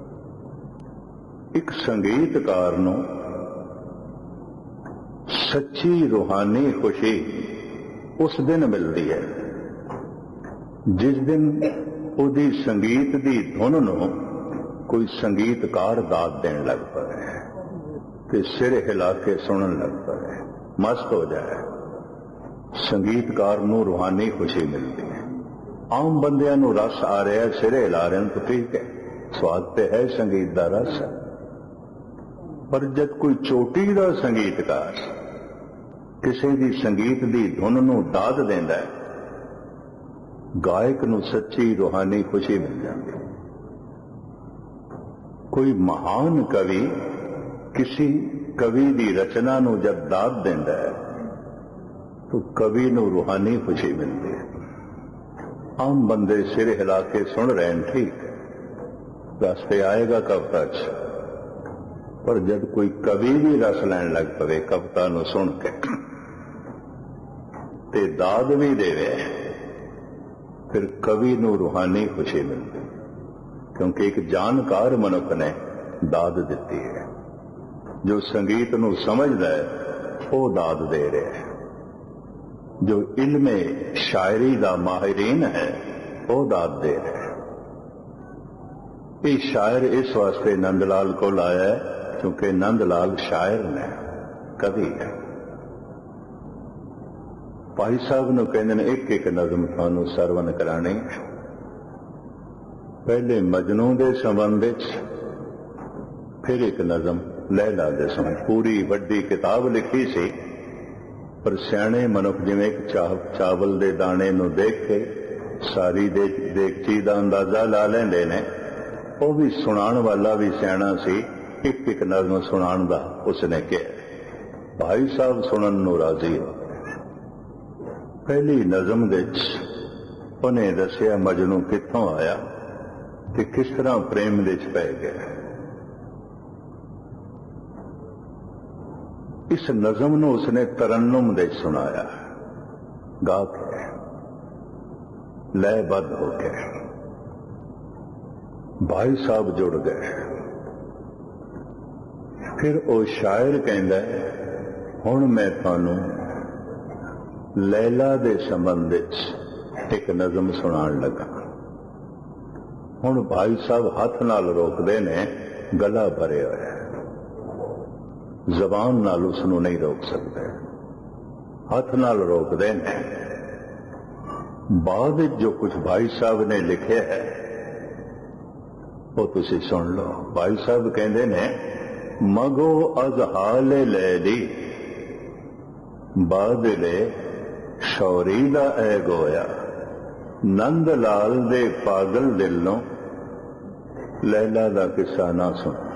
एक संगीतकार नू सच्ची रूहानी खुशी उस दिन मिलती है जिस दिन उदी संगीत दी धुन नू कोई संगीतकार दाद देन लग पए ते सिर हिला के सुनन लग पए, मस्त हो जाए। संगीतकार नू रूहानी खुशी मिलती है। आम बंदियां नू रस आ रहा है, सिर हिला रहे हैं तो ठीक है, स्वाद ते है संगीत दा रस। पर जब कोई चोटी दा संगीतकार किसी दी संगीत दी धुन नू दाद देंदा है, गायक नू सच्ची रूहानी खुशी मिल जाती। कोई महान कवि किसी कवि दी रचना नू जब दाद देंदा है तो कवि नू रूहानी खुशी मिलती है। आम बंदे सिर हिला के सुन रहे हैं, ठीक है, रास्ते आएगा कविता च। पर जब कोई कवि भी रस लैन लग पवे कविता नू सुन के ते दाद भी देवे, फिर कवि नू रूहानी खुशी मिलती, क्योंकि एक जानकार मनुख ने दाद दी है। जो संगीत नू समझदा है वो दाद दे रहा है, जो इल्मे शायरी दा माहिरीन है वो दाद दे रहे हैं। ये शायर इस वास्ते नंद लाल को लाया है क्योंकि नंद लाल शायर ने, कवि है। भाई साहब नूं कहंदे ने एक एक नज़म तुहानूं सरवण कराणी। पहले मजनू दे संबंध विच, फिर एक नज़म लैला दे संबंध। पूरी वड्डी किताब लिखी सी, पर सियाणे मनुख जिवें एक चावल दे दाणे नूं देख के सारी दे देगची दा अंदाजा ला लैंदे ने, वो भी सुनाण वाला भी सियाणा सी। एक एक नज़म सुनाण दा उसने कहा। भाई साहब सुनन नूं राजी हो। पहली नज़म विच उन्हें दसिया मजनू कित्थों आया ते किस तरह प्रेम दे च पै गया। इस नज़म नूं उसने तरन्नुम दे सुनाया, गा के लयबद्ध होके। भाई साहब जुड़ गए। फिर वो शायर कहंदा है, हुण मैं तुहानूं लैला दे संबंध विच एक नज़म सुनाण लगा। हुण भाई साहब हथ नाल रोकदे ने, गला भरे होया, जबान नाल उसनूं नहीं रोक सकते, हथ नाल रोकदे ने। बाद जो कुछ भाई साहब ने लिखे है वो तुसी सुन लो। भाई साहब कहंदे ने, मगो अज हाले लैली बादले शौरी दा ऐ गोया, नंद लाल दे पागल दिलों लैला दा किस्सा ना सुना,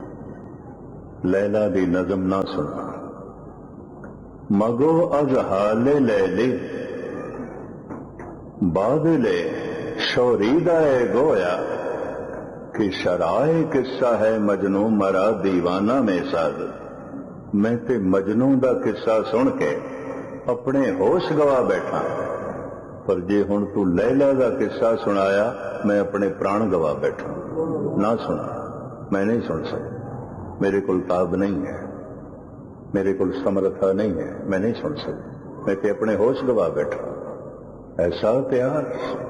लैला दी नज़म ना सुना। मगो अज हाले लैली बादले शौरी दा ऐ गोया, कि शराए किस्सा है मजनू मरा दीवाना में साज। मैं ते मजनू दा किस्सा सुन के अपने होश गवा बैठा, पर जे हुण तू लैला दा किस्सा सुनाया मैं अपने प्राण गवा बैठा। ना सुना, मैं नहीं सुन सकता, मेरे कोल ताब नहीं है, मेरे कोल समर्था नहीं है, मैं नहीं सुन सकता, मैं ते अपने होश गवा बैठा। ऐसा प्यार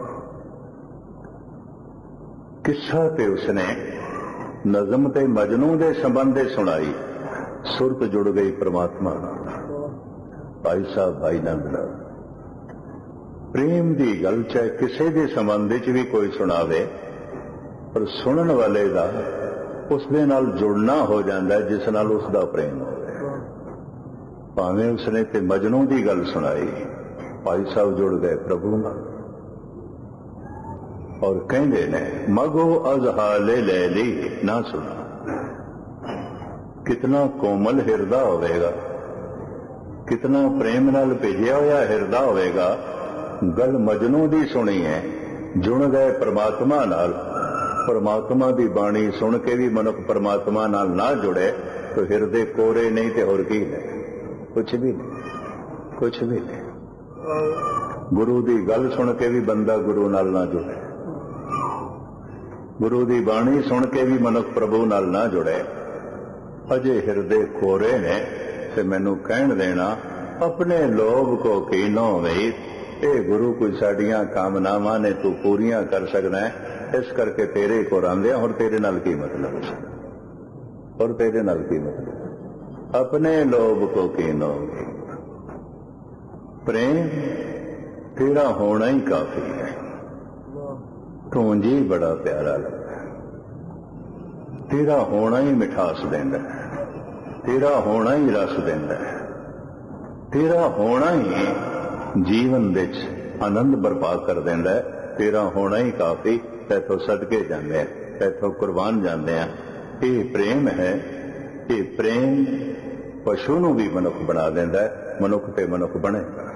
किस्सा ते उसने नज़म ते मजनू दे संबंध सुनाई। सुरत जुड़ गई परमात्मा नाल। भाई साहब भाई नंद लाल प्रेम दी गल चाहे किसी दे संबंध विच भी कोई सुनावे, पर सुनन वाले दा उस दे नाल जुड़ना हो जाता है जिस नाल उसदा प्रेम हो। भावें उसने ते मजनू दी गल सुनाई, भाई साहब जुड़ गए प्रभु नाल और कहंदे ने, मगो अज हाले लैली ना सुना। कितना कोमल हिरदा होवेगा, कितना प्रेम नाल भेजिया होया हिरदा होवेगा। गल मजनू दी सुनी है, जुड़ गए परमात्मा नाल। परमात्मा दी बाणी सुन के भी मनुख परमात्मा नाल ना जुड़े तो हिरदे कोरे नहीं ते होर की ने, कुछ भी नहीं, कुछ भी नहीं। गुरु दी गल सुन के भी बंदा गुरु नाल ना जुड़े, गुरु दी बाणी सुन के भी मनुख प्रभु नाल ना जुड़े। अजे हिरदे कोरे ने ते मैनू कहण देना, अपने लोभ को कीनो वही, ए गुरु कोई साडियां कामनावां ने तू पूरियां कर सकदा है, इस करके तेरे को आंदे और तेरे नाल की मतलब, और तेरे नाल की मतलब। अपने लोभ को कीनो वही, प्रेम तेरा होना ही काफी है। तू जी बड़ा प्यारा लगता है, तेरा होना ही मिठास देंदा है, तेरा होना ही रस देंदा है, तेरा होना ही जीवन विच आनंद बर्पा कर देंदा है। तेरा होना ही काफी, तैथों सदके जाते हैं, तैथों कुर्बान जाते हैं। ये प्रेम है, ये प्रेम पशु नूं भी मनुख बना देंदा है, मनुख ते मनुख बनेगा।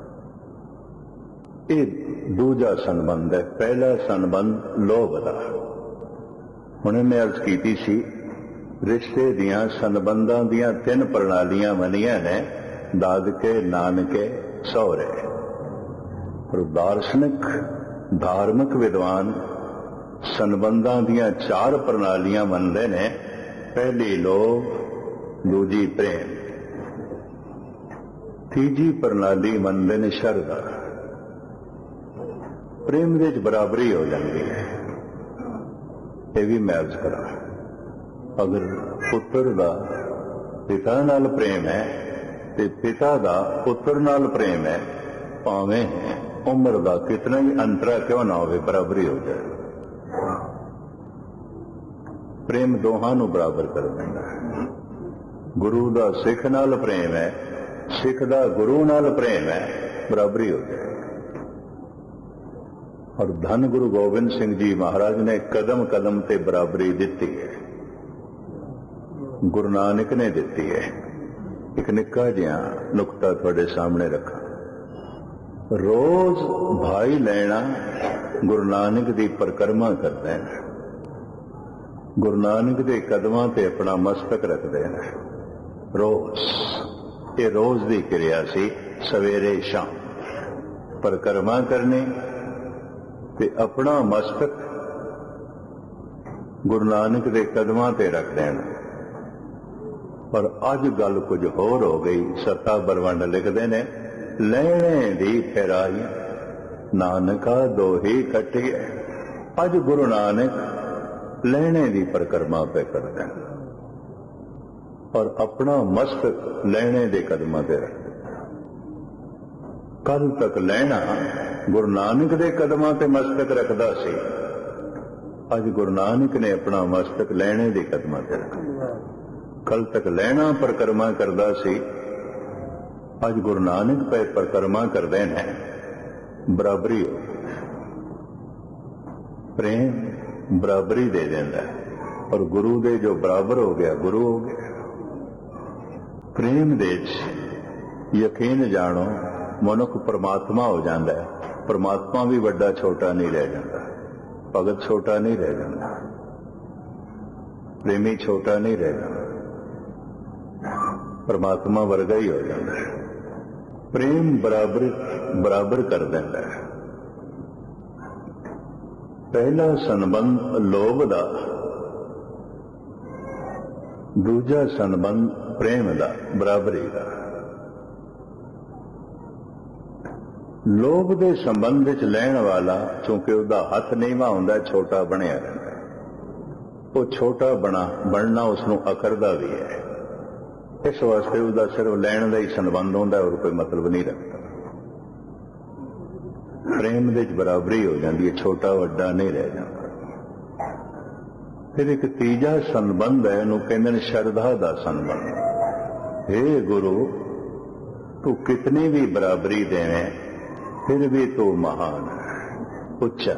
ये दूजा संबंध है। पहला संबंध लोभ दा। हुणे मैं अर्ज कीती सी, रिश्ते दियां संबंधां दियां तीन प्रणालियां बनियां ने, दादके, नानके, सौरे। और दार्शनिक धार्मिक विद्वान संबंधां दियां चार प्रणालियां मनदे ने। पहली लोभ, दूजी प्रेम, तीजी प्रणाली मनदे ने शरधा। प्रेम विच बराबरी हो जाती है, ਇਹ ਵੀ ਮੈਂ ਅਰਜ਼ ਕਰਾਂ, ਅਗਰ ਪੁੱਤਰ ਦਾ ਪਿਤਾ ਨਾਲ ਪ੍ਰੇਮ ਹੈ ਤੇ ਪਿਤਾ ਦਾ ਪੁੱਤਰ ਨਾਲ ਪ੍ਰੇਮ ਹੈ, ਭਾਵੇਂ ਉਮਰ ਦਾ ਕਿਤਨਾ ਹੀ ਅੰਤਰਾ ਕਿਉਂ ਨਾ ਹੋਵੇ, ਬਰਾਬਰੀ ਹੋ ਜਾਏ। ਪ੍ਰੇਮ ਦੋਹਾਂ ਨੂੰ ਬਰਾਬਰ ਕਰ ਦਿੰਦਾ ਹੈ। ਗੁਰੂ ਦਾ ਸਿੱਖ ਨਾਲ ਪ੍ਰੇਮ ਹੈ, ਸਿੱਖ ਦਾ ਗੁਰੂ ਨਾਲ ਪ੍ਰੇਮ ਹੈ, ਬਰਾਬਰੀ ਹੋ ਜਾਏ। ਔਰ ਧੰਨ ਗੁਰੂ ਗੋਬਿੰਦ ਸਿੰਘ ਜੀ ਮਹਾਰਾਜ ਨੇ ਕਦਮ ਕਦਮ ਤੇ ਬਰਾਬਰੀ ਦਿੱਤੀ ਹੈ, ਗੁਰੂ ਨਾਨਕ ਨੇ ਦਿੱਤੀ ਹੈ। ਇੱਕ ਨਿੱਕਾ ਜਿਹਾ ਨੁਕਤਾ ਤੁਹਾਡੇ ਸਾਹਮਣੇ ਰੱਖਾਂ। ਰੋਜ਼ ਭਾਈ ਲੈਣਾ ਗੁਰੂ ਨਾਨਕ ਦੀ ਪਰਿਕਰਮਾ ਕਰਦਾ ਹੈ, ਗੁਰੂ ਨਾਨਕ ਦੇ ਕਦਮਾਂ ਤੇ ਆਪਣਾ ਮਸਤਕ ਰੱਖਦੇ ਨੇ ਰੋਜ਼। ਇਹ ਰੋਜ਼ ਦੀ ਕਿਰਿਆ ਸੀ, ਸਵੇਰੇ ਸ਼ਾਮ ਪਰਿਕਰਮਾ ਕਰਨੀ ਤੇ ਆਪਣਾ ਮਸਤਕ ਗੁਰੂ ਨਾਨਕ ਦੇ ਕਦਮਾਂ ਤੇ ਰੱਖ ਦੇਣਾ। ਪਰ ਅੱਜ ਗੱਲ ਕੁਝ ਹੋਰ ਹੋ ਗਈ। ਸੱਤਾ ਬਰਵੰਡ ਲਿਖਦੇ ਨੇ, ਲੈਣੇ ਦੀ ਫੇਰਾਈ ਨਾਨਕਾ ਦੋਹੀ ਖੱਟੀ। ਅੱਜ ਗੁਰੂ ਨਾਨਕ ਲੈਣੇ ਦੀ ਪਰਿਕਰਮਾ ਪੇ ਕਰਦੇ ਨੇ ਔਰ ਆਪਣਾ ਮਸਤਕ ਲੈਣੇ ਦੇ ਕਦਮਾਂ ਤੇ ਰੱਖਦੇ। ਕੱਲ ਤੱਕ ਲੈਣਾ ਗੁਰੂ ਨਾਨਕ ਦੇ ਕਦਮਾਂ ਤੇ ਮਸਤਕ ਰੱਖਦਾ ਸੀ, ਅੱਜ ਗੁਰੂ ਨਾਨਕ ਨੇ ਆਪਣਾ ਮਸਤਕ ਲੈਣੇ ਦੇ ਕਦਮਾਂ ਤੇ ਰੱਖਿਆ। ਕੱਲ ਤੱਕ ਲੈਣਾ ਪਰਿਕਰਮਾ ਕਰਦਾ ਸੀ, ਅੱਜ ਗੁਰੂ ਨਾਨਕ ਪੈ ਪਰਿਕਰਮਾ ਕਰਦੇ ਨੇ, ਬਰਾਬਰੀ ਹੋ। ਪ੍ਰੇਮ ਬਰਾਬਰੀ ਦੇ ਦਿੰਦਾ ਔਰ ਗੁਰੂ ਦੇ ਜੋ ਬਰਾਬਰ ਹੋ ਗਿਆ ਗੁਰੂ ਹੋ ਗਿਆ। ਪ੍ਰੇਮ ਦੇ ਵਿੱਚ ਯਕੀਨ ਜਾਣੋ ਮਨੁੱਖ ਪਰਮਾਤਮਾ ਹੋ ਜਾਂਦਾ ਹੈ। ਪਰਮਾਤਮਾ ਵੀ ਵੱਡਾ ਛੋਟਾ ਨਹੀਂ ਰਹਿ ਜਾਂਦਾ, ਭਗਤ ਛੋਟਾ ਨਹੀਂ ਰਹਿ ਜਾਂਦਾ, ਪ੍ਰੇਮੀ ਛੋਟਾ ਨਹੀਂ ਰਹਿ ਜਾਂਦਾ, ਪਰਮਾਤਮਾ ਵਰਗਾ ਹੀ ਹੋ ਜਾਂਦਾ ਹੈ। ਪ੍ਰੇਮ ਬਰਾਬਰ ਬਰਾਬਰ ਕਰ ਦਿੰਦਾ ਹੈ। ਪਹਿਲਾ ਸੰਬੰਧ ਲੋਭ ਦਾ, ਦੂਜਾ ਸੰਬੰਧ ਪ੍ਰੇਮ ਦਾ, ਬਰਾਬਰੀ ਦਾ। ਲੋਭ ਦੇ ਸੰਬੰਧ ਵਿੱਚ ਲੈਣ ਵਾਲਾ ਕਿਉਂਕਿ ਉਹਦਾ ਹੱਥ ਨੀਵਾਂ ਹੁੰਦਾ, ਛੋਟਾ ਬਣਿਆ ਰਹਿੰਦਾ। ਉਹ ਛੋਟਾ ਬਣਾ ਬਣਨਾ ਉਸਨੂੰ ਅਕਰਦਾ ਵੀ ਹੈ। ਇਸ ਵਾਸਤੇ ਉਹਦਾ ਸਿਰਫ ਲੈਣ ਦਾ ਹੀ ਸੰਬੰਧ ਹੁੰਦਾ, ਹੋਰ ਕੋਈ ਮਤਲਬ ਨਹੀਂ ਰੱਖਦਾ। ਪ੍ਰੇਮ ਦੇ ਵਿੱਚ ਬਰਾਬਰੀ ਹੋ ਜਾਂਦੀ ਹੈ, ਛੋਟਾ ਵੱਡਾ ਨਹੀਂ ਰਹਿ ਜਾਂਦਾ। ਫਿਰ ਇੱਕ ਤੀਜਾ ਸੰਬੰਧ ਹੈ, ਉਹਨੂੰ ਕਹਿੰਦੇ ਨੇ ਸ਼ਰਧਾ ਦਾ ਸੰਬੰਧ। ਹੇ ਗੁਰੂ, ਤੂੰ ਕਿਤਨੀ ਵੀ ਬਰਾਬਰੀ ਦੇਵੇਂ ਫਿਰ ਵੀ ਤੂੰ ਮਹਾਨ ਉੱਚਾ।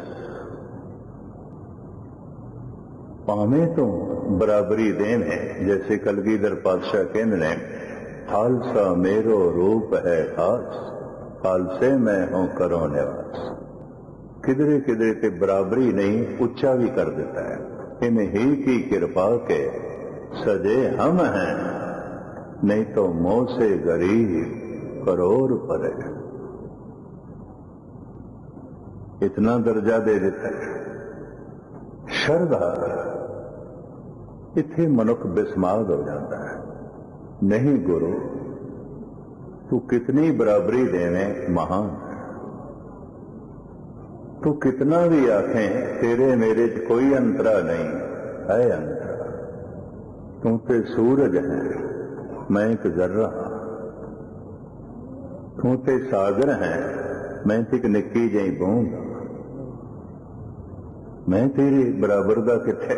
ਭਾਵੇਂ ਤੂੰ ਬਰਾਬਰੀ ਦੇਵੇਂ, ਜੈਸੇ ਕਲਗੀਧਰ ਪਾਤਸ਼ਾਹ ਕਹਿੰਦੇ ਨੇ, ਖਾਲਸਾ ਮੇਰੋ ਰੂਪ ਹੈ ਖਾਸ, ਖਾਲਸੇ ਮੈਂ ਹੂੰ ਕਰੋ ਨਿਵਾਸ। ਕਿਧਰੇ ਕਿਧਰੇ ਤੇ ਬਰਾਬਰੀ ਨਹੀਂ, ਉੱਚਾ ਵੀ ਕਰ ਦਿੱਤਾ ਹੈ। इन ही की कृपा के सजे हम हैं, नहीं तो मोह से गरीब करोड़ परे। इतना दर्जा दे देता है। शरधा इत्थे मनुख बिस्माद हो जाता है। नहीं गुरु, तू कितनी बराबरी देवें महान, तू कितना भी आखें तेरे मेरे च कोई अंतरा नहीं है। अंतरा तू ते सूरज है, मैं एक जर्रा, तू ते सागर है, मैं एक निक्की जी बूंद। मैं तेरे बराबर दा किथे।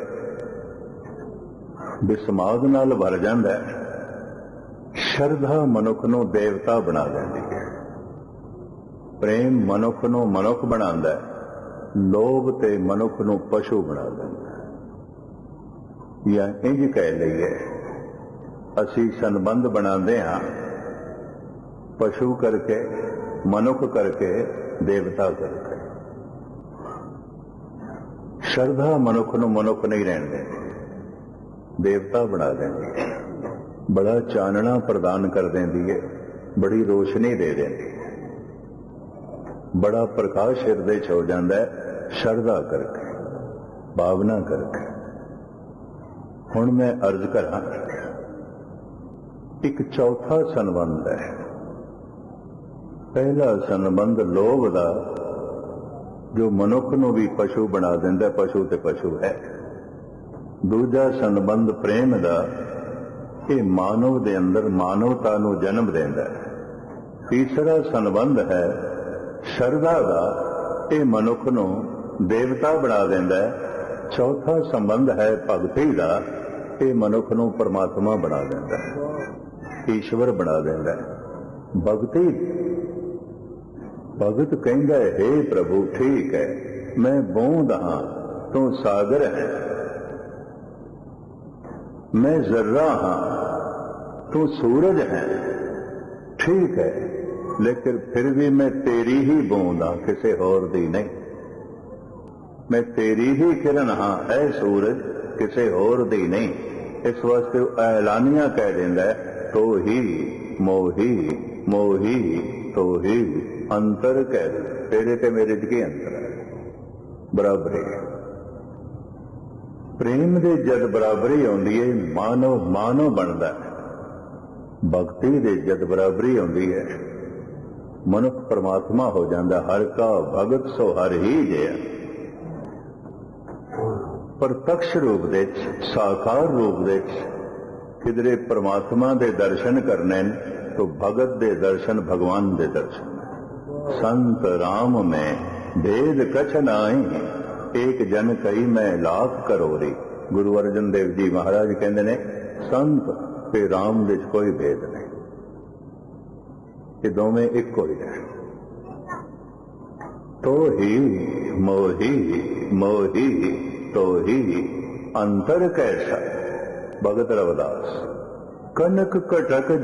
बिस्माद नाल भर जांदा है। शरधा मनुख नूं देवता बना देंदी है। प्रेम मनुख नूं मनुख बनांदा है। लोभ ते मनुख नूं पशु बना दिंदा है। या इंज कह लईए, असी संबंध बनाते हाँ पशु करके, मनुख करके, देवता करके। श्रद्धा मनुख नूं मनुख नहीं रहन देंदी, देवता बना देंदी है। बड़ा चानना प्रदान कर देंदी है, बड़ी रोशनी दे देंदी है, बड़ा प्रकाश हिरदे च हो जाता है शरधा करके, भावना करके। हुण मैं अर्ज करा, एक चौथा संबंध है। पहला संबंध लोभ दा, जो मनुख नूं भी पशु बना दिंदा, पशु ते पशु है। ਦੂਜਾ ਸੰਬੰਧ ਪ੍ਰੇਮ ਦਾ, ਇਹ ਮਾਨਵ ਦੇ ਅੰਦਰ ਮਾਨਵਤਾ ਨੂੰ ਜਨਮ ਦਿੰਦਾ ਹੈ। ਤੀਸਰਾ ਸੰਬੰਧ ਹੈ ਸ਼ਰਧਾ ਦਾ, ਇਹ ਮਨੁੱਖ ਨੂੰ ਦੇਵਤਾ ਬਣਾ ਦਿੰਦਾ ਹੈ। ਚੌਥਾ ਸੰਬੰਧ ਹੈ ਭਗਤੀ ਦਾ, ਇਹ ਮਨੁੱਖ ਨੂੰ ਪਰਮਾਤਮਾ ਬਣਾ ਦਿੰਦਾ ਹੈ, ਈਸ਼ਵਰ ਬਣਾ ਦਿੰਦਾ ਹੈ। ਭਗਤੀ, ਭਗਤ ਕਹਿੰਦਾ ਹੈ, ਹੇ ਪ੍ਰਭੂ ਠੀਕ ਹੈ, ਮੈਂ ਬੂੰਦ ਹਾਂ, ਤੂੰ ਸਾਗਰ ਹੈ, ਮੈਂ ਜ਼र्रा ਹਾਂ, ਤੂੰ ਸੂਰਜ ਹੈ, ਠੀਕ ਹੈ, ਲੇਕਿਨ ਫਿਰ ਵੀ ਮੈਂ ਤੇਰੀ ਹੀ ਬੂੰਦ ਹਾਂ, ਕਿਸੇ ਹੋਰ ਦੀ ਨਹੀਂ। ਮੈਂ ਤੇਰੀ ਹੀ ਕਿਰਨ ਹਾਂ, ਐ ਸੂਰਜ, ਕਿਸੇ ਹੋਰ ਦੀ ਨਹੀਂ। ਇਸ ਵਾਸਤੇ ਉਹ ਐਲਾਨੀਆਂ ਕਹਿ ਦਿੰਦਾ ਹੈ, ਤੋ ਹੀ ਮੋਹੀ ਮੋਹੀ ਤੋ ਹੀ ਅੰਤਰ ਕਹਿ ਦੇ, ਤੇਰੇ ਤੇ ਮੇਰੇ ਚ ਕੀ ਅੰਤਰ ਹੈ? ਬਰਾਬਰੀ। ਪ੍ਰੇਮ ਦੇ ਜਦ ਬਰਾਬਰੀ ਆਉਂਦੀ ਹੈ, ਮਾਨਵ ਮਾਨਵ ਬਣਦਾ ਹੈ। ਭਗਤੀ ਦੇ ਜਦ ਬਰਾਬਰੀ ਆਉਂਦੀ ਹੈ, ਮਨੁੱਖ ਪਰਮਾਤਮਾ ਹੋ ਜਾਂਦਾ। ਹਰ ਕਾ ਭਗਤ ਸੋ ਹਰ ਹੀ ਜਿਆ। ਪ੍ਰਤੱਖ ਰੂਪ ਦੇ ਵਿੱਚ, ਸਾਕਾਰ ਰੂਪ ਦੇ ਵਿੱਚ ਕਿਧਰੇ ਪਰਮਾਤਮਾ ਦੇ ਦਰਸ਼ਨ ਕਰਨੇ ਨੇ, ਤਾਂ ਭਗਤ ਦੇ ਦਰਸ਼ਨ ਭਗਵਾਨ ਦੇ ਦਰਸ਼ਨ। ਸੰਤ ਰਾਮ ਮੈਂ ਭੇਦ ਕਛ ਨਾਹੀ, ਏਕ ਜਨ ਕਈ ਮੈਂ ਲਾਖ ਕਰੋੜੀ। ਗੁਰੂ ਅਰਜਨ ਦੇਵ ਜੀ ਮਹਾਰਾਜ ਕਹਿੰਦੇ ਨੇ, ਸੰਤ ਤੇ ਰਾਮ ਵਿੱਚ ਕੋਈ ਭੇਦ ਨਹੀਂ, ਇਹ ਦੋਵੇਂ ਇੱਕੋ ਹੀ ਹੈ। ਤੋ ਹੀ ਮੋਹੀ ਮੋਹੀ ਤੋ ਹੀ ਅੰਤਰ ਕੈਸਾ। ਭਗਤ ਰਵਿਦਾਸ। ਕਨਕ ਕਟਕ